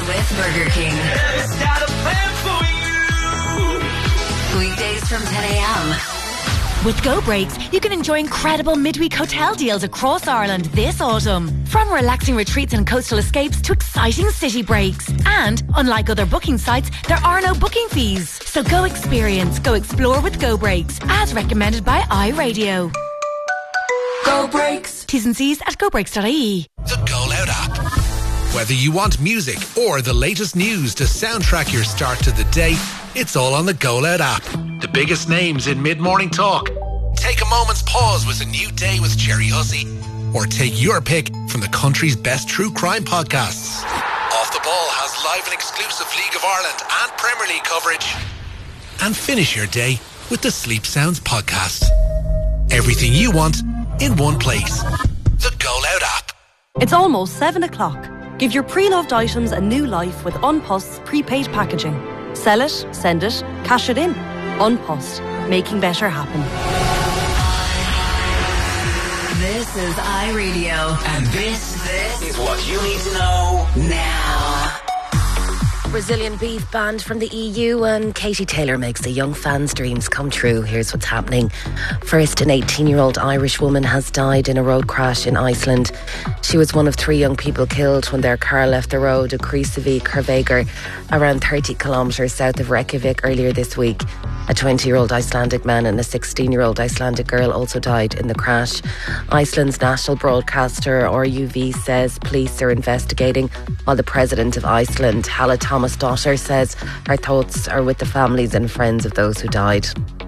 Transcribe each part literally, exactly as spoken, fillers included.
with Burger King. It's got a plan for you. Weekdays from ten a.m. With Go Breaks, you can enjoy incredible midweek hotel deals across Ireland this autumn. From relaxing retreats and coastal escapes to exciting city breaks. And, unlike other booking sites, there are no booking fees. So go experience, go explore with Go Breaks, as recommended by iRadio. Go Breaks. T's and C's at go breaks dot I E. The Go Loud app. Whether you want music or the latest news to soundtrack your start to the day, it's all on the Go Loud app. The biggest names in mid-morning talk. Take a moment's pause with a new day with Jerry Hussey. Or take your pick from the country's best true crime podcasts. Off the Ball has live and exclusive League of Ireland and Premier League coverage. And finish your day with the Sleep Sounds podcast. Everything you want in one place. The Go Loud app. It's almost seven o'clock. Give your pre-loved items a new life with Unpost prepaid packaging. Sell it, send it, cash it in. Unpost, making better happen. This is iRadio. And this, this is what you need to know now. Brazilian beef banned from the E U, and Katie Taylor makes a young fan's dreams come true. Here's what's happening. First, an eighteen-year-old Irish woman has died in a road crash in Iceland. She was one of three young people killed when their car left the road at Krýsuvík, Kvívíkur, around thirty kilometres south of Reykjavik earlier this week. A twenty-year-old Icelandic man and a sixteen-year-old Icelandic girl also died in the crash. Iceland's national broadcaster R U V says police are investigating, while the president of Iceland, Halla Thomasdóttir, says her thoughts are with the families and friends of those who died.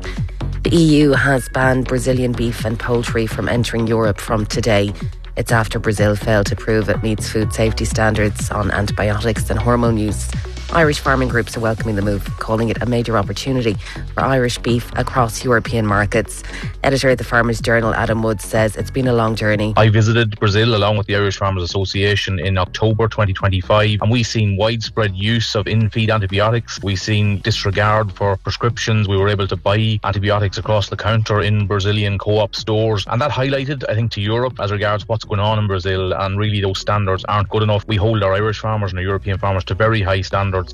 The E U has banned Brazilian beef and poultry from entering Europe from today. It's after Brazil failed to prove it meets food safety standards on antibiotics and hormone use. Irish farming groups are welcoming the move, calling it a major opportunity for Irish beef across European markets. Editor of the Farmers Journal, Adam Woods, says it's been a long journey. I visited Brazil along with the Irish Farmers Association in October twenty twenty-five, and we've seen widespread use of in-feed antibiotics. We've seen disregard for prescriptions. We were able to buy antibiotics across the counter in Brazilian co-op stores, and that highlighted, I think, to Europe as regards what's going on in Brazil, and really those standards aren't good enough. We hold our Irish farmers and our European farmers to very high standards.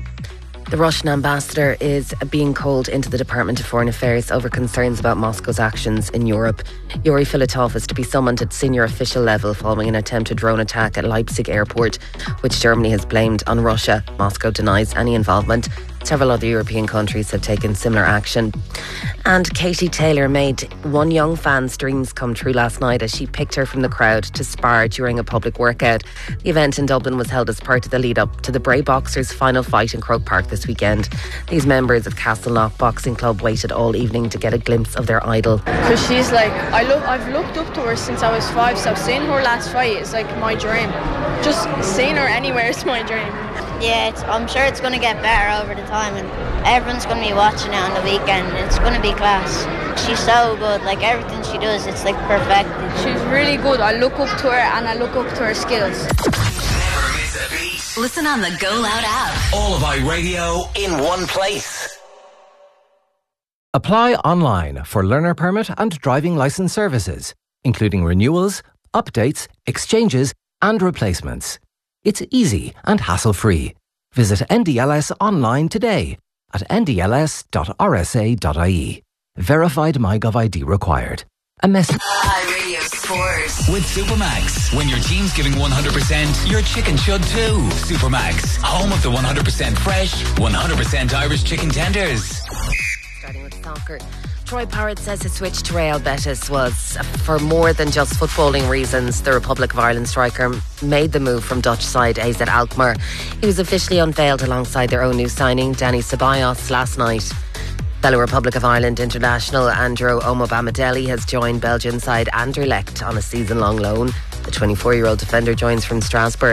The Russian ambassador is being called into the Department of Foreign Affairs over concerns about Moscow's actions in Europe. Yuri Filatov is to be summoned at senior official level following an attempted drone attack at Leipzig airport, which Germany has blamed on Russia. Moscow denies any involvement. Several other European countries have taken similar action. And Katie Taylor made one young fan's dreams come true last night as she picked her from the crowd to spar during a public workout. The event in Dublin was held as part of the lead-up to the Bray Boxers' final fight in Croke Park this weekend. These members of Castleknock Boxing Club waited all evening to get a glimpse of their idol. Because she's like, I look, I've looked up to her since I was five, so seeing her last fight is like my dream. Just seeing her anywhere is my dream. Yeah, it's, I'm sure it's going to get better over the time, and everyone's going to be watching it on the weekend. It's going to be class. She's so good, like everything she does, it's like perfect. She's really good. I look up to her and I look up to her skills. Never miss a beat. Listen on the Go Loud app. All of iRadio in one place. Apply online for learner permit and driving licence services, including renewals, updates, exchanges and replacements. It's easy and hassle-free. Visit N D L S online today at n d l s dot r s a dot i e. Verified MyGov I D required. A message. iRadio Sports. With Supermax. When your team's giving one hundred percent, your chicken should too. Supermax. Home of the one hundred percent fresh, one hundred percent Irish chicken tenders. Starting with soccer. Troy Parrott says his switch to Real Betis was for more than just footballing reasons. The Republic of Ireland striker made the move from Dutch side A Z Alkmaar. He was officially unveiled alongside their own new signing, Dani Ceballos, last night. Fellow Republic of Ireland international Andrew Omobamidele has joined Belgian side Anderlecht on a season-long loan. The twenty-four-year-old defender joins from Strasbourg.